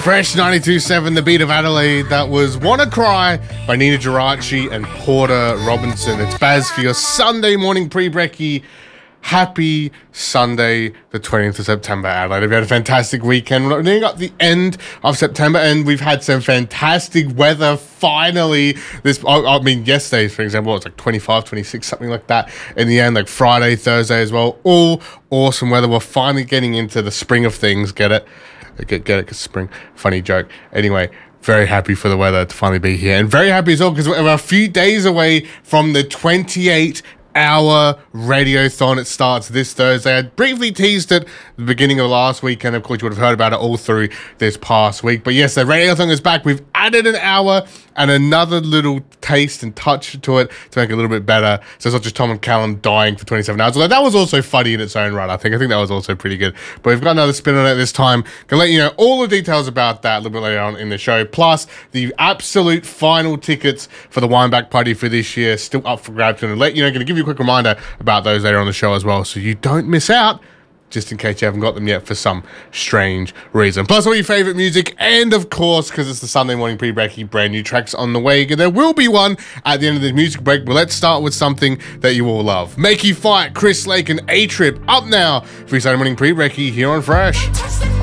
Fresh 92.7, the beat of Adelaide. That was Wanna Cry by Nina Geraci and Porter Robinson. It's Baz for your Sunday morning pre-brekkie. Happy Sunday, the 20th of September, Adelaide. We've had a fantastic weekend. We're nearing up the end of September, and we've had some fantastic weather finally. Yesterday, for example, it was like 25, 26, something like that. In the end, like Friday, Thursday as well. All awesome weather. We're finally getting into the spring of things. Get it? Get it, because spring. Funny joke. Anyway, very happy for the weather to finally be here. And very happy as well because we're a few days away from the 28-hour radiothon. It starts this Thursday. I briefly teased it at the beginning of last week, and of course you would have heard about it all through this past week. But yes, the radiothon is back. We've added an hour and another little taste and touch to it to make it a little bit better. So it's not just Tom and Callum dying for 27 hours. Although that was also funny in its own right, I think that was also pretty good. But we've got another spin on it this time. Gonna let you know all the details about that a little bit later on in the show. Plus, the absolute final tickets for the Wineback Party for this year still up for grabs. Gonna let you know, gonna give you a quick reminder about those later on the show as well, so you don't miss out, just in case you haven't got them yet for some strange reason. Plus all your favourite music, and of course, because it's the Sunday morning pre-brekkie, brand new tracks on the way. There will be one at the end of the music break, but let's start with something that you all love. Make You Fight, Chris Lake and A-Trip, up now for your Sunday morning pre-brekkie here on Fresh.